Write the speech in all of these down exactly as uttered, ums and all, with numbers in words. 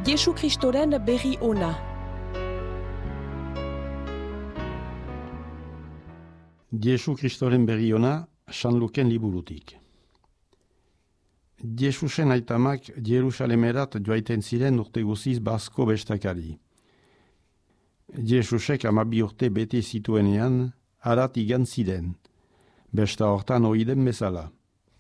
Jesu Kristoren berri ona. Jesu Kristoren berri ona, San Luken liburutik. Jesusen aitamak Jerusalemerat joaiten ziren urte guziz bazko bestakari. Jesusek amabi urte bete zituenean, harat igan ziren, besta hortan oiden bezala.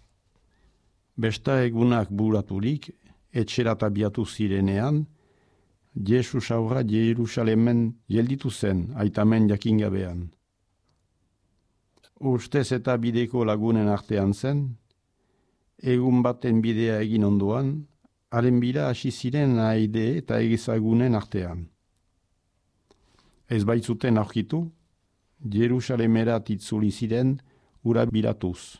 Besta egunak buraturik, etxerat abiatu zirenean, Jesus aurra Jerusalemen gelditu zen aitamen jakingabean. Ustez eta bideko lagunen artean zen, egun baten bidea egin ondoan, haren bira hasi ziren aide eta egizagunen artean. Ez baitzuten aurkitu, Jerusalemerat itzuli ziren ura biratuz.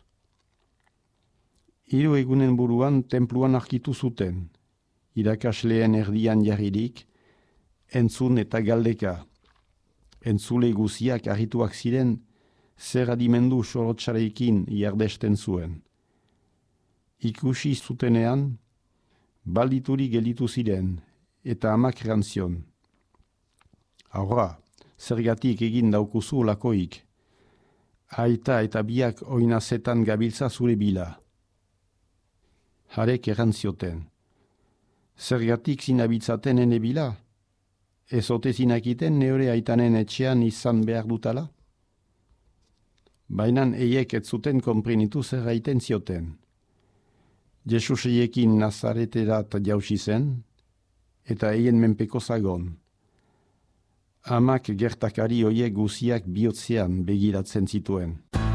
Hiru egunen buruan tenpluan aurkitu zuten, irakasleen erdian jarririk, entzun eta galdeka. Entzule guziak harrituak ziren, zer adimendu sorotxarekin iardesten zuen. Ikusi zutenean, baldituri gelditu ziren, eta amak erantzion. Aurra, zergatik egin daukuzu lakoik. Aita eta biak oinazetan gabiltza zure bila. Harek erantzioten. Zergatik zinabitzaten ene bila? Ez ote zinakiten neure aitanen etxean izan behar dutala? Bainan eiek ez zuten konprenitu zer gaiten zioten. Jesus eiekin Nazareterat jausi zen, eta eien menpeko zagon. Amak gertakari oiek guziak bihotzean begiratzen zituen.